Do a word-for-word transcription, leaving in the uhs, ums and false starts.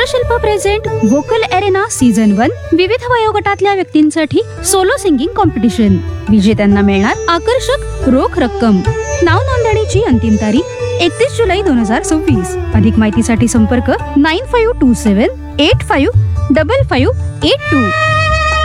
स्वरशिल्प present vocal arena season one विविध वयोगटातल्या व्यक्तींसाठी सोलो सिंगिंग कॉम्पिटिशन. विजेत्यांना मिळणार आकर्षक रोख रक्कम. नाव नोंदणीची अंतिम तारीख एकतीस जुलै दोन हजार सव्वीस. अधिक माहितीसाठी संपर्क nine five to seven eight five double five eight to.